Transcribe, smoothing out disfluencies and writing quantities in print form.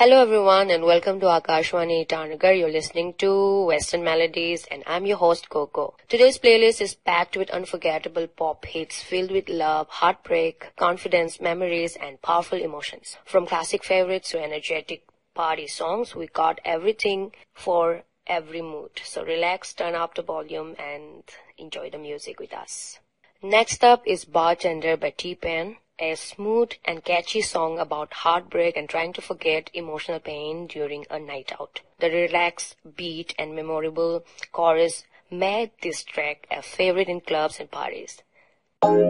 Hello everyone and welcome to Akashwani Itanagar. You're listening to Western Melodies and I'm your host Coco. Today's playlist is packed with unforgettable pop hits filled with love, heartbreak, confidence, memories and powerful emotions. From classic favorites to energetic party songs, we got everything for every mood. So relax, turn up the volume and enjoy the music with us. Next up is Bartender by T-Pain, a smooth and catchy song about heartbreak and trying to forget emotional pain during a night out. The relaxed beat and memorable chorus made this track a favorite in clubs and parties.